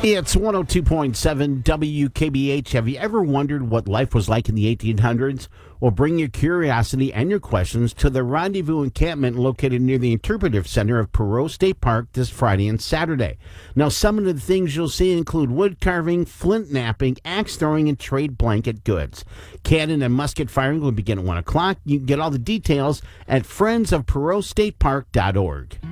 It's 102.7 WKBH. Have you ever wondered what life was like in the 1800s? Well, bring your curiosity and your questions to the Rendezvous Encampment located near the Interpretive Center of Perot State Park this Friday and Saturday. Now, some of the things you'll see include wood carving, flint knapping, axe throwing, and trade blanket goods. Cannon and musket firing will begin at 1 o'clock. You can get all the details at friendsofperotstatepark.org.